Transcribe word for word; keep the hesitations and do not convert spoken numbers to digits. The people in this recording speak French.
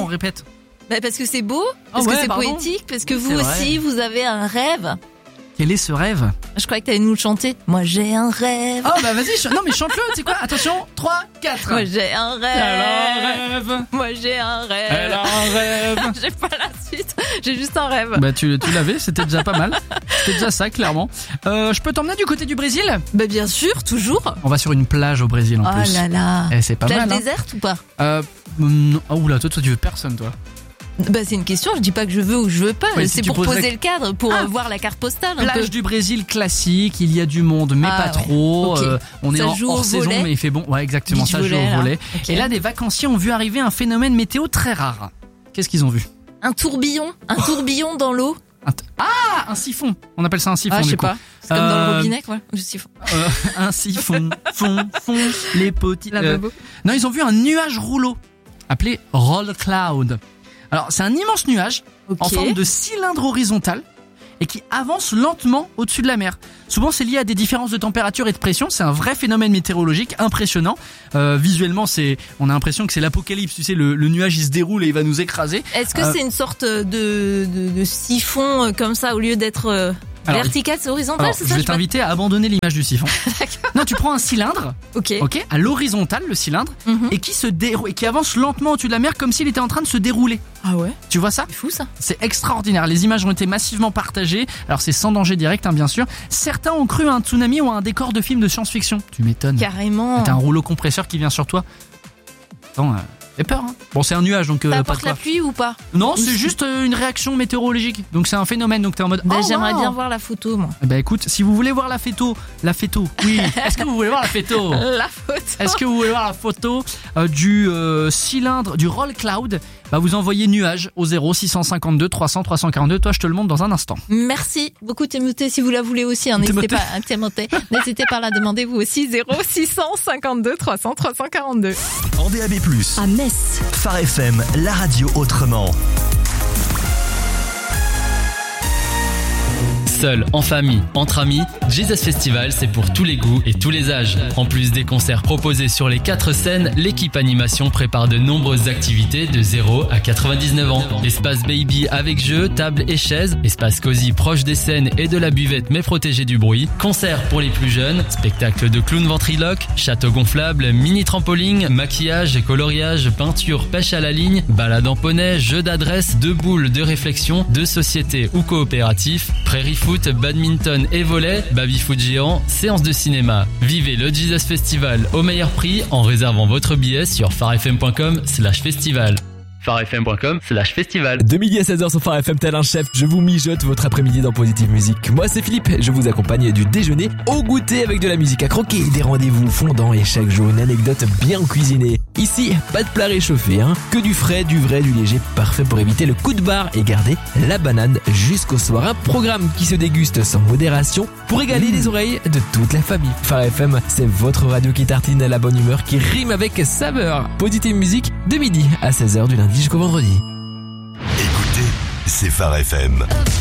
répète? Bah parce que c'est beau, parce oh ouais, que c'est pardon. poétique, parce que vous C'est aussi, vrai. vous avez un rêve. Quel est ce rêve? Je croyais que t'allais nous le chanter. Moi j'ai un rêve. Oh bah vas-y, ch- non mais chante-le, tu sais quoi? Attention, trois, quatre. Moi j'ai un rêve. Elle a un rêve. Moi j'ai un rêve. Elle a un rêve. J'ai pas la suite, j'ai juste un rêve. Bah tu, tu l'avais, c'était déjà pas mal. C'était déjà ça, clairement. Euh, je peux t'emmener du côté du Brésil? Bah bien sûr, toujours. On va sur une plage au Brésil en Oh plus. là là. Eh, c'est pas Plage mal. Hein. déserte ou pas? Euh, non. Oh oula, toi, toi tu veux personne, toi. Bah c'est une question, je dis pas que je veux ou je veux pas, Ouais, si c'est tu pour poses poser la- le cadre, pour Ah. euh, voir la carte postale un peu. Plage du Brésil classique, il y a du monde, mais Ah, pas ouais. trop. Ok. Euh, on est Ça en joue au hors saison, volley. mais il fait bon. Ouais, exactement, Beach ça joue volley, au là. volley. Ok. Et là, des vacanciers ont vu arriver un phénomène météo très rare. Qu'est-ce qu'ils ont vu? Un tourbillon, un tourbillon dans l'eau. Un t- Ah, un siphon. On appelle ça un siphon. Ah, je du sais coup. pas. C'est comme dans Euh, le robinet, quoi. Je siphon. Euh, un siphon, fond, fond, les petits. La euh, babo. Non, ils ont vu un nuage rouleau appelé roll cloud. Alors, c'est un immense nuage Ok. en forme de cylindre horizontal et qui avance lentement au-dessus de la mer. Souvent, c'est lié à des différences de température et de pression. C'est un vrai phénomène météorologique impressionnant. Euh, visuellement, c'est, on a l'impression que c'est l'apocalypse. Tu sais, le, le nuage il se déroule et il va nous écraser. Est-ce que Euh, c'est une sorte de, de, de siphon euh, comme ça, au lieu d'être euh, Alors, vertical, c'est horizontal, Alors, c'est je ça vais sais pas. t'inviter à abandonner l'image du siphon. Non, tu prends un cylindre, Ok. ok, à l'horizontale, le cylindre, Mhm. et qui se déroule, et qui avance lentement au-dessus de la mer comme s'il était en train de se dérouler. Ah ouais. Tu vois ça? C'est fou ça. C'est extraordinaire. Les images ont été massivement partagées. Alors c'est sans danger direct, hein, bien sûr. Certains ont cru à un tsunami ou à un décor de film de science-fiction. Tu m'étonnes. Carrément. T'as un rouleau compresseur qui vient sur toi. Attends, euh, j'ai peur. Hein. Bon, c'est un nuage, donc euh, Ça pas apporte de quoi. la pluie ou pas? Non, Oui, c'est c'est- juste euh, une réaction météorologique. Donc c'est un phénomène. Donc t'es en mode. Bah, oh, j'aimerais wow. bien voir la photo, moi. Eh ben écoute, si vous voulez voir la photo, la photo. Oui. Est-ce que vous voulez voir la photo? La photo. Est-ce que vous voulez voir la photo euh, du euh, cylindre, du roll cloud? Bah vous envoyez nuage au zéro six cent cinquante-deux trois cents trois cent quarante-deux. Toi, je te le montre dans un instant. Merci beaucoup Timothée, si vous la voulez aussi, hein, n'hésitez Timothée. pas à Timothée. N'hésitez pas à la demander vous aussi, zéro six cent cinquante-deux trois cents trois cent quarante-deux. En D A B plus, À Metz. Phare F M, la radio autrement. Seul, en famille, entre amis, Jesus Festival, c'est pour tous les goûts et tous les âges. En plus des concerts proposés sur les quatre scènes, l'équipe animation prépare de nombreuses activités de zéro à quatre-vingt-dix-neuf ans. Espace baby avec jeux, tables et chaises, espace cosy proche des scènes et de la buvette mais protégé du bruit, concerts pour les plus jeunes, spectacle de clown ventriloque, château gonflable, mini trampoline, maquillage, coloriage, peinture, pêche à la ligne, balade en poney, jeux d'adresse, de boules, de réflexion, de société ou coopératif, prairie foot, badminton et volley, baby-foot géant, séance de cinéma. Vivez le Jesus Festival au meilleur prix en réservant votre billet sur farfm.com slash festival. farfm.com slash festival. De midi à seize heures sur Phare F M, tel un chef, je vous mijote votre après-midi dans Positive Musique. Moi c'est Philippe, je vous accompagne du déjeuner au goûter avec de la musique à croquer, des rendez-vous fondants et chaque jour une anecdote bien cuisinée. Ici, pas de plat réchauffé, hein, que du frais, du vrai, du léger, parfait pour éviter le coup de barre et garder la banane jusqu'au soir. Un programme qui se déguste sans modération pour égaler les oreilles de toute la famille. Phare F M, c'est votre radio qui tartine la bonne humeur qui rime avec saveur. Positive Musique, de midi à seize heures du lundi jusqu'au vendredi. Écoutez, c'est Phare F M.